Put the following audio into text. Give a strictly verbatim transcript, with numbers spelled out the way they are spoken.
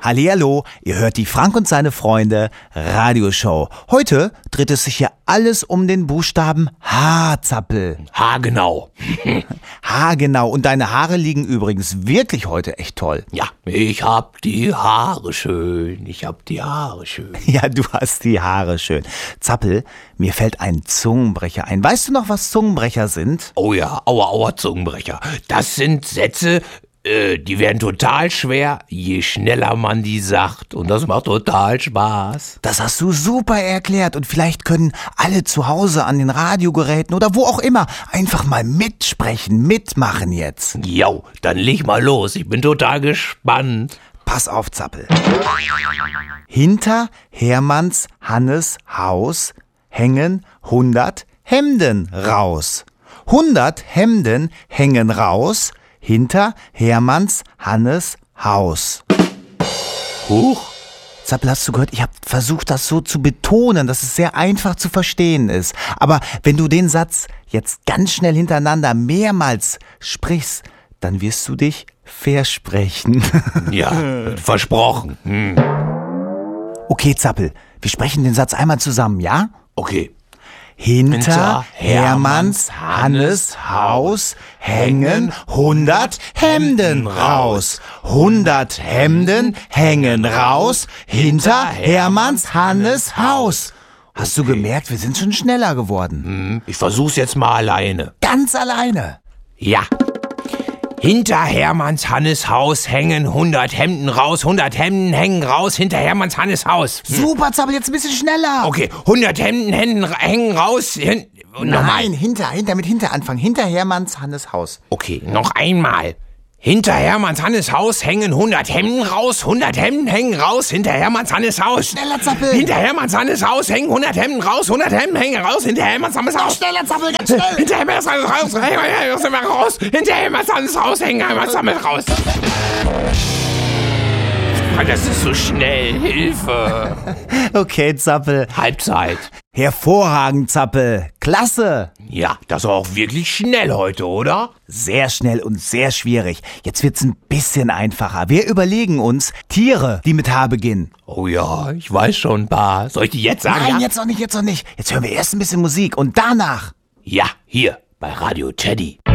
Hallihallo, ihr hört die Frank und seine Freunde Radioshow. Heute dreht es sich hier alles um den Buchstaben H, Zappel. Ha, genau. H, genau. Und deine Haare liegen übrigens wirklich heute echt toll. Ja, ich hab die Haare schön, ich hab die Haare schön. Ja, du hast die Haare schön. Zappel, mir fällt ein Zungenbrecher ein. Weißt du noch, was Zungenbrecher sind? Oh ja, aua, aua, Zungenbrecher. Das sind Sätze, äh, die werden total schwer, je schneller man die sagt. Und das macht total Spaß. Das hast du super erklärt und vielleicht können alle zu Hause an den Radiogeräten oder wo auch immer einfach mal mitsprechen, mitmachen jetzt. Jo, dann leg mal los, ich bin total gespannt. Pass auf, Zappel. Hinter Hermanns Hannes Haus hängen hundert Hemden raus. Hundert Hemden hängen raus hinter Hermanns Hannes Haus. Huch. Zappel, hast du gehört? Ich habe versucht, das so zu betonen, dass es sehr einfach zu verstehen ist. Aber wenn du den Satz jetzt ganz schnell hintereinander mehrmals sprichst, dann wirst du dich versprechen. Ja, versprochen. Hm. Okay, Zappel, wir sprechen den Satz einmal zusammen, ja? Okay. Hinter, Hinter Hermanns Hannes Haus hängen hundert Hemden raus. Hundert Hemden hängen raus hinter Hermanns Hannes Haus. Hast du gemerkt, wir sind schon schneller geworden. Hm, ich versuch's jetzt mal alleine. Ganz alleine. Ja. Hinter Hermanns Hannes Haus hängen hundert Hemden raus, hundert Hemden hängen raus hinter Hermanns Hannes Haus. Hm. Super, Zappel, jetzt ein bisschen schneller. Okay, hundert Hemden Hemden hängen raus. Hin, Nein, hinter, hinter, mit hinter anfangen. Hinter Hermanns Hannes Haus. Okay, noch einmal. Hinter Hermanns Hannes Haus hängen hundert Hemden raus, hundert Hemden hängen raus, hinter Hermanns Hannes Haus. Schneller, Zappel. Hinter Hermanns Hannes Haus hängen hundert Hemden raus, hundert Hemden hängen raus, hinter Hermanns Hannes Haus. Schneller, Zappel, ganz schnell. Hinter Hermanns Hannes Haus, raus, hinter Hermanns Hannes Haus hängen Hermanns Hannes raus. Das ist so schnell, Hilfe. Okay, Zappel. Halbzeit. Hervorragend, Zappel. Klasse. Ja, das war auch wirklich schnell heute, oder? Sehr schnell und sehr schwierig. Jetzt wird's ein bisschen einfacher. Wir überlegen uns Tiere, die mit H beginnen. Oh ja, ich weiß schon ein paar. Soll ich die jetzt sagen? Nein, ja? jetzt noch nicht, jetzt noch nicht. Jetzt hören wir erst ein bisschen Musik und danach. Ja, hier bei Radio Teddy.